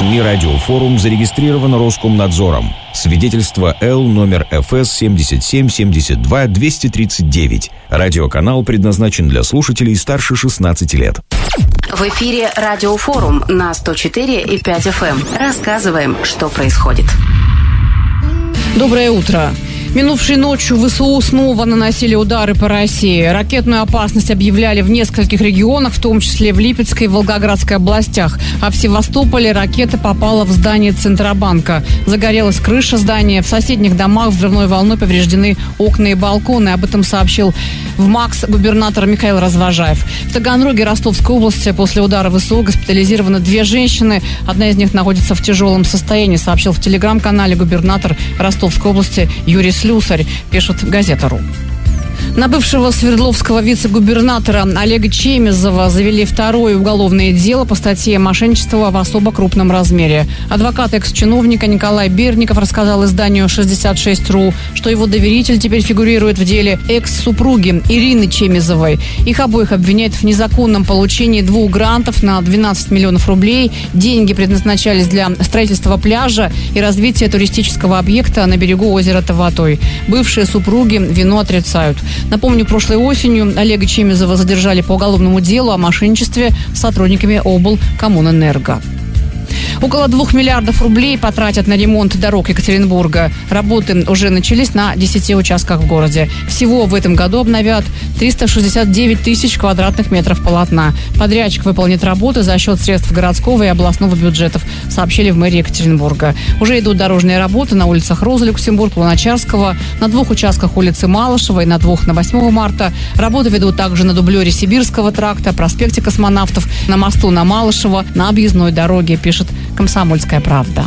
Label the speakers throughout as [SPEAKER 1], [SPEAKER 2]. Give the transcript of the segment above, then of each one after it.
[SPEAKER 1] СМИ «Радиофорум» зарегистрировано Роскомнадзором. Свидетельство Л номер ФС 77-72-239. Радиоканал предназначен для слушателей старше 16 лет.
[SPEAKER 2] В эфире «Радиофорум» на 104,5 FM. Рассказываем, что происходит.
[SPEAKER 3] Доброе утро. Минувшей ночью ВСУ снова наносили удары по России. Ракетную опасность объявляли в нескольких регионах, в том числе в Липецкой и Волгоградской областях. А в Севастополе ракета попала в здание Центробанка. Загорелась крыша здания. В соседних домах взрывной волной повреждены окна и балконы. Об этом сообщил в МАКС губернатор Михаил Развожаев. В Таганроге Ростовской области после удара ВСУ госпитализированы 2 женщины. Одна из них находится в тяжелом состоянии, сообщил в телеграм-канале губернатор Ростовской области Юрий Слюсарь, пишет газета.ру. На бывшего Свердловского вице-губернатора Олега Чемизова завели второе уголовное дело по статье «Мошенничество в особо крупном размере». Адвокат экс-чиновника Николай Берников рассказал изданию 66.ru, что его доверитель теперь фигурирует в деле экс-супруги Ирины Чемизовой. Их обоих обвиняют в незаконном получении 2 грантов на 12 миллионов рублей. Деньги предназначались для строительства пляжа и развития туристического объекта на берегу озера Таватой. Бывшие супруги вину отрицают. Напомню, прошлой осенью Олега Чемизова задержали по уголовному делу о мошенничестве с сотрудниками облкоммунэнерго. Около 2 миллиардов рублей потратят на ремонт дорог Екатеринбурга. Работы уже начались на 10 участках в городе. Всего в этом году обновят 369 тысяч квадратных метров полотна. Подрядчик выполнит работы за счет средств городского и областного бюджетов, сообщили в мэрии Екатеринбурга. Уже идут дорожные работы на улицах Розы Люксембург, Луначарского, на 2 участках улицы Малышева и на 2 на 8 марта. Работы ведут также на дублере Сибирского тракта, проспекте Космонавтов, на мосту на Малышево, на объездной дороге, пишет «Комсомольская правда».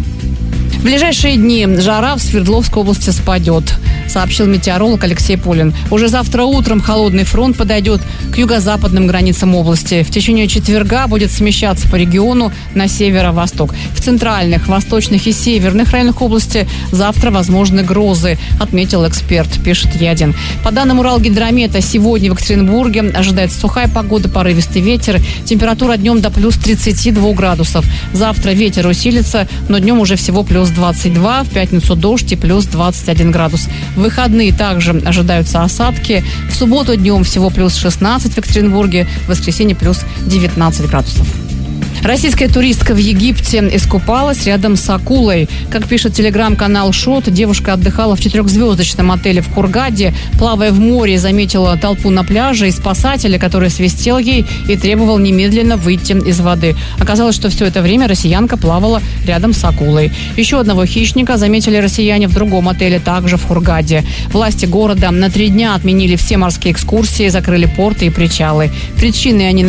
[SPEAKER 3] В ближайшие дни жара в Свердловской области спадет, сообщил метеоролог Алексей Полин. Уже завтра утром холодный фронт подойдет к юго-западным границам области. В течение четверга будет смещаться по региону на северо-восток. В центральных, восточных и северных районах области завтра возможны грозы, отметил эксперт, пишет Ядин. По данным Уралгидромета, сегодня в Екатеринбурге ожидается сухая погода, порывистый ветер. Температура днем до плюс 32 градусов. Завтра ветер усилится, но днем уже всего плюс 22, в пятницу дождь и плюс 21 градус. В выходные также ожидаются осадки. В субботу днем всего плюс 16 в Екатеринбурге, в воскресенье плюс 19 градусов. Российская туристка в Египте искупалась рядом с акулой. Как пишет телеграм-канал «Шот», девушка отдыхала в 4-звездочном отеле в Хургаде. Плавая в море, заметила толпу на пляже и спасателя, который свистел ей и требовал немедленно выйти из воды. Оказалось, что все это время россиянка плавала рядом с акулой. Еще одного хищника заметили россияне в другом отеле, также в Хургаде. Власти города на 3 дня отменили все морские экскурсии, закрыли порты и причалы. Причиной они